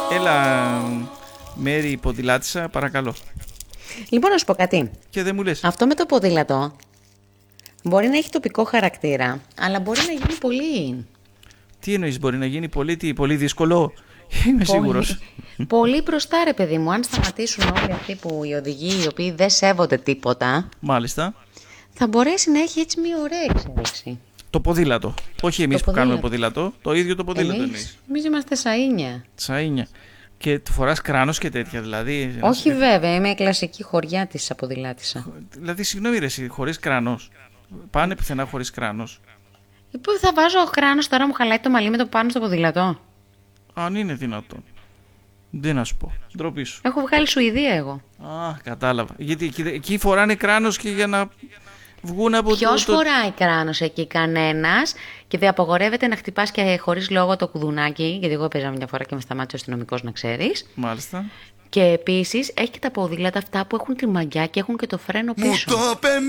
Έλα, Μέρη ποδηλάτησα, παρακαλώ. Λοιπόν, να σου πω κάτι. Και δεν μου λες. Αυτό με το ποδήλατο μπορεί να έχει τοπικό χαρακτήρα, αλλά μπορεί να γίνει πολύ. Τι εννοείς, μπορεί να γίνει πολύ δύσκολο? Είμαι σίγουρος. Πολύ μπροστά, ρε παιδί μου. Αν σταματήσουν όλοι αυτοί που οι οδηγοί, οι οποίοι δεν σέβονται τίποτα, Μάλιστα. θα μπορέσει να έχει έτσι μια ωραία εξέλιξη. Το ποδήλατο. Όχι εμείς που κάνουμε ποδήλατο, το ίδιο το ποδήλατο εννοείς. Εμείς είμαστε σαΐνια. Σαΐνια. Και φοράς κράνος και τέτοια, δηλαδή. Όχι βέβαια, είμαι κλασική χωριά της αποδηλάτησα. Δηλαδή, συγγνώμη, ρε, εσύ, χωρίς κράνος. Πάνε πουθενά χωρίς κράνος. Πού θα βάζω κράνος τώρα, μου χαλάει το μαλλί με το πάνω στο ποδήλατο. Αν είναι δυνατόν. Δεν να σου πω. Ντροπή σου. Έχω βγάλει Σουηδία εγώ. Α, κατάλαβα. Γιατί εκεί φοράνε κράνος και για να βγουν από το. Ποιος φοράει κράνος εκεί? Κανένας. Και δεν απαγορεύεται να χτυπάς και χωρίς λόγο το κουδουνάκι. Γιατί εγώ έπαιζα μια φορά και με σταμάτησε ο αστυνομικός, να ξέρεις. Μάλιστα. Και επίσης έχει και τα ποδήλατα αυτά που έχουν τη μαγιά και έχουν και το φρένο πίσω.